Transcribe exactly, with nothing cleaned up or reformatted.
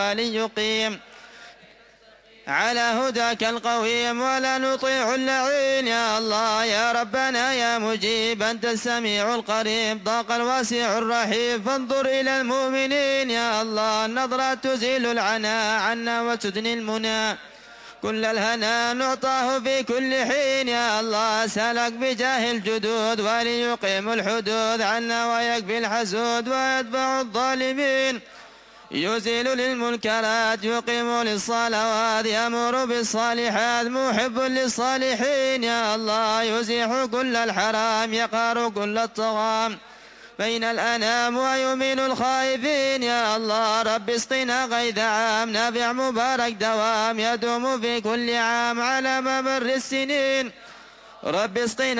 ليقيم على هداك القويم ولا نطيع اللعين. يا الله يا ربنا يا مجيب أنت السميع القريب ضاق الواسع الرحيم فانظر إلى المؤمنين. يا الله النظرة تزيل العنا عنا وتدني المنى كل الهنا نعطاه في كل حين. يا الله سلك بجاه الجدود وليقيم الحدود عنا ويكفي الحسود ويتبع الظالمين يزيل للمنكرات يقيم للصلوات يأمر بالصالحات محب للصالحين. يا الله يزيح كل الحرام يقهر كل الطغام بين الأنام ويمين الخائفين. يا الله رب اسقنا غيث عام نافع مبارك دوام يدوم في كل عام على ممر السنين. رب اسقنا